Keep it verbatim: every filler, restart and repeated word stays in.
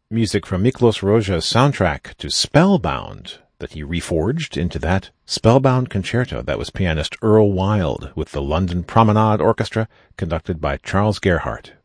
Music from Miklos Rozsa's soundtrack to Spellbound that he reforged into that Spellbound Concerto. That was pianist Earl Wild with the London Promenade Orchestra, conducted by Charles Gerhardt.